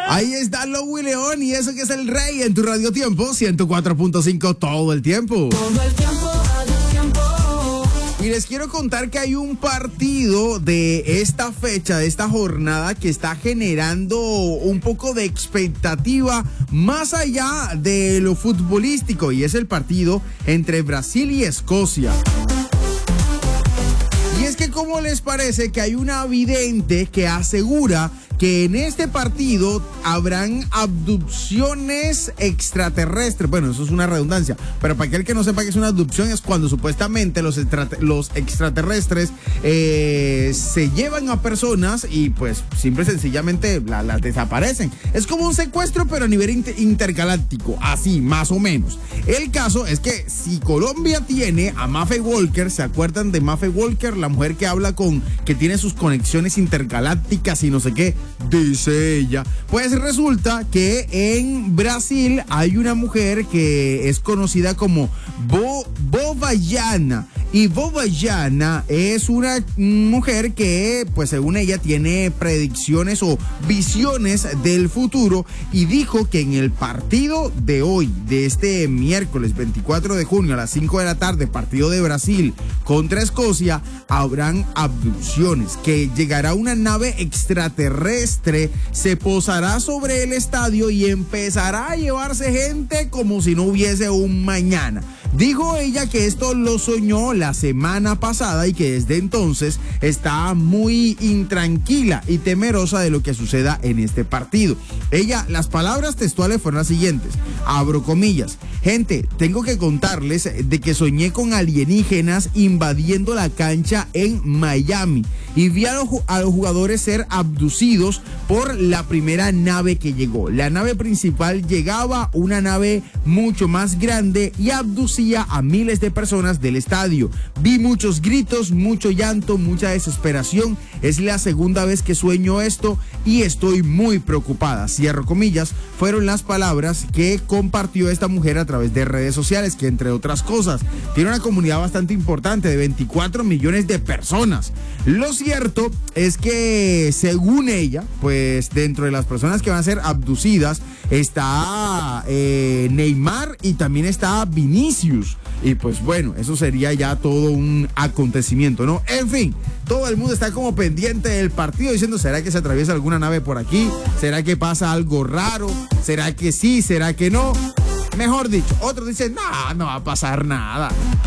Ahí está Louis León y eso que es el rey en tu Radio Tiempo 104.5 todo el tiempo. Todo el tiempo, Radio Tiempo. Y les quiero contar que hay un partido de esta fecha, de esta jornada, que está generando un poco de expectativa más allá de lo futbolístico, y es el partido entre Brasil y Escocia. Y es que, ¿cómo les parece que hay una vidente que asegura que en este partido habrán abducciones extraterrestres? Bueno, eso es una redundancia, pero para aquel que no sepa que es una abducción, es cuando supuestamente los extraterrestres se llevan a personas y pues simple y sencillamente las desaparecen. Es como un secuestro, pero a nivel intergaláctico, así más o menos. El caso es que si Colombia tiene a Mafe Walker, ¿se acuerdan de Mafe Walker? La mujer que habla que tiene sus conexiones intergalácticas y no sé qué, dice ella. Pues resulta que en Brasil hay una mujer que es conocida como Bobajana. Y Bobajana es una mujer que, pues según ella, tiene predicciones o visiones del futuro, y dijo que en el partido de hoy, de este miércoles 24 de junio a las 5 de la tarde, partido de Brasil contra Escocia, habrán abducciones, que llegará una nave extraterrestre, se posará sobre el estadio y empezará a llevarse gente como si no hubiese un mañana. Dijo ella que esto lo soñó la semana pasada y que desde entonces está muy intranquila y temerosa de lo que suceda en este partido. Las palabras textuales fueron las siguientes, abro comillas: gente, tengo que contarles de que soñé con alienígenas invadiendo la cancha en Miami y vi a los jugadores ser abducidos por la primera nave que llegó. La nave principal llegaba, una nave mucho más grande, y abducía a miles de personas del estadio. Vi muchos gritos, mucho llanto, mucha desesperación. Es la segunda vez que sueño esto y estoy muy preocupada. Cierro comillas. Fueron las palabras que compartió esta mujer a través de redes sociales, que entre otras cosas tiene una comunidad bastante importante de 24 millones de personas. Lo cierto es que, según ella, pues dentro de las personas que van a ser abducidas está Neymar y también está Vinicius. Y pues bueno, eso sería ya todo un acontecimiento, ¿no? En fin, todo el mundo está como pendiente del partido diciendo, ¿será que se atraviesa alguna nave por aquí? ¿Será que pasa algo raro? ¿Será que sí? ¿Será que no? Mejor dicho, otros dicen, no va a pasar nada.